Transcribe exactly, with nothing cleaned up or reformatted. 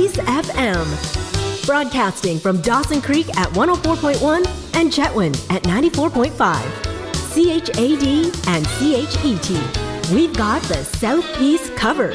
Southeast F M. Broadcasting from Dawson Creek at one oh four point one and Chetwynd at ninety-four point five. C H A D and C H E T. We've got the Southeast covered.